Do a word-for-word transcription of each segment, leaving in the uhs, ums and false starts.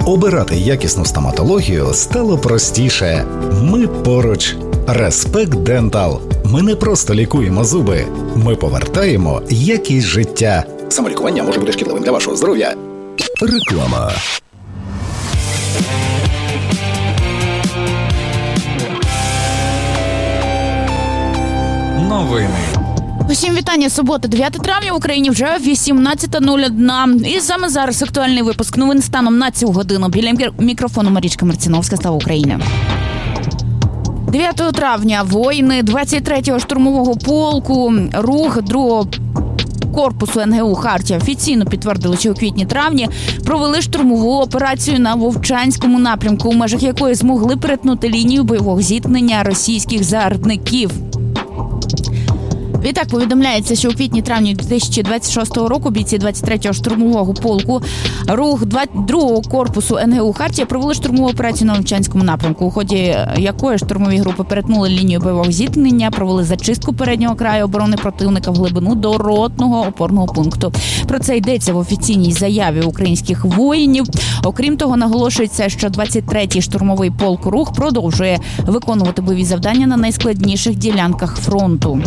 Обирати якісну стоматологію стало простіше. Ми поруч. Респект Дентал. Ми не просто лікуємо зуби. Ми повертаємо якість життя. Самолікування може бути шкідливим для вашого здоров'я. Реклама. Новини. Усім вітання. Субота, дев'яте травня, в Україні вже вісімнадцята нуль один. І саме зараз актуальний випуск новин станом на цю годину. Біля мікрофону Марічка Марціновська. Слава Україні. дев'ятого травня воїни двадцять третього штурмового полку, рух другого корпусу ен ге у «Хартія» офіційно підтвердили, що у квітні-травні провели штурмову операцію на Вовчанському напрямку, у межах якої змогли перетнути лінію бойового зіткнення російських загарбників. Відтак повідомляється, що у квітні-травні дві тисячі двадцять шостого року бійці двадцять третього штурмового полку, рух другого корпусу ен ге у «Хартія» провели штурмову операцію на Вовчанському напрямку, у ході якої штурмові групи перетнули лінію бойового зіткнення, провели зачистку переднього краю оборони противника в глибину до ротного опорного пункту. Про це йдеться в офіційній заяві українських воїнів. Окрім того, наголошується, що двадцять третій штурмовий полк «Рух» продовжує виконувати бойові завдання на найскладніших ділянках фронту.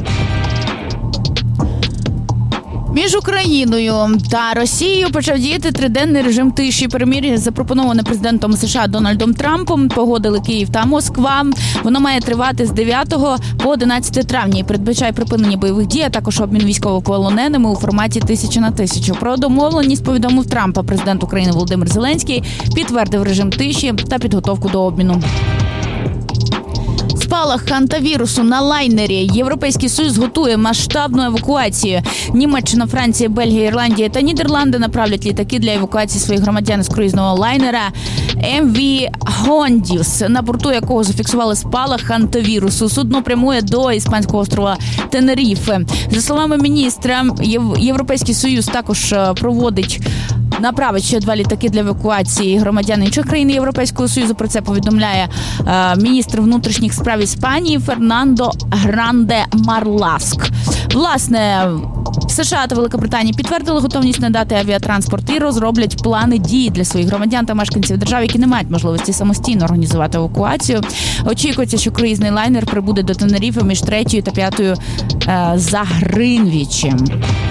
Між Україною та Росією почав діяти триденний режим тиші. Перемир'я, запропоноване президентом США Дональдом Трампом, погодили Київ та Москва. Воно має тривати з дев'ятого по одинадцяте травня і передбачає припинення бойових дій, а також обмін військовополоненими у форматі тисяча на тисячу. Про домовленість повідомив Трампа президент України Володимир Зеленський, підтвердив режим тиші та підготовку до обміну. Спалах хантавірусу на лайнері. Європейський Союз готує масштабну евакуацію. Німеччина, Франція, Бельгія, Ірландія та Нідерланди направлять літаки для евакуації своїх громадян з круїзного лайнера ем ві Гондіс, на борту якого зафіксували спалах хантавірусу. Судно прямує до іспанського острова Тенеріфе. За словами міністра, Європейський Союз також проводить направить ще два літаки для евакуації громадян інших країн Європейського Союзу. Про це повідомляє е, міністр внутрішніх справ Іспанії Фернандо Гранде Марласк. Власне, США та Великобританія підтвердили готовність надати авіатранспорт і розроблять плани дії для своїх громадян та мешканців держав, які не мають можливості самостійно організувати евакуацію. Очікується, що круїзний лайнер прибуде до Тенеріфе між третьою та п'ятою е, за Гринвічем.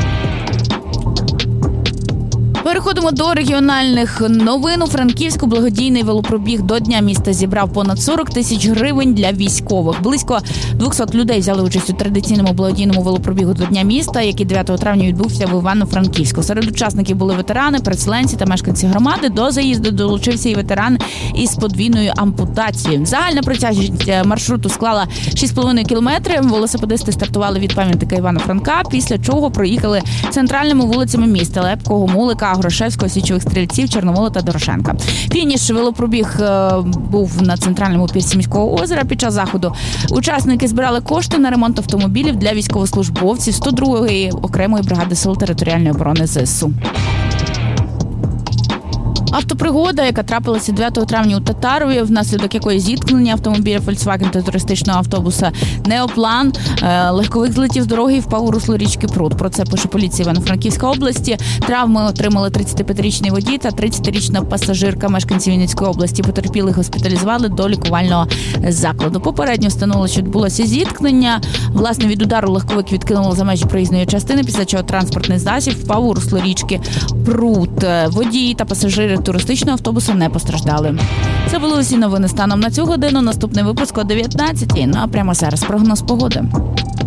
Переходимо до регіональних новин. У Франківську благодійний велопробіг до Дня міста зібрав понад сорок тисяч гривень для військових. Близько двісті людей взяли участь у традиційному благодійному велопробігу до Дня міста, який дев'ятого травня відбувся в Івано-Франківську. Серед учасників були ветерани, переселенці та мешканці громади. До заїзду долучився і ветеран із подвійною ампутацією. Загальна протяжність маршруту склала шість з половиною кілометрів. Велосипедисти стартували від пам'ятника Івана Франка, після чого проїхали центральними вулицями міста: Лепкого, Мулика, Грушевського, Січових Стрільців, Чорновола та Дорошенка. Фініш велопробіг е, був на центральному пірсі міського озера. Під час заходу учасники збирали кошти на ремонт автомобілів для військовослужбовців сто другої окремої бригади сил територіальної оборони зе ес у. Автопригода, яка трапилася дев'ятого травня у Татарові, внаслідок якої зіткнення автомобіля Volkswagen та туристичного автобуса Неоплан. Легковик злетів з дороги і впав у русло річки Прут. Про це пише поліція Івано-Франківської області. Травми отримали тридцятип'ятирічний водій та тридцятирічна пасажирка, мешканці Вінницької області. Потерпілих госпіталізували до лікувального закладу. Попередньо встановили, що відбулося зіткнення. Власне, від удару легковик відкинуло за межі проїзної частини, після чого транспортний засіб впав у русло річки Прут. Водії та пасажири туристичного автобуса не постраждали. Це були усі новини станом на цю годину. Наступний випуск о дев'ятнадцятій. Ну а прямо зараз прогноз погоди.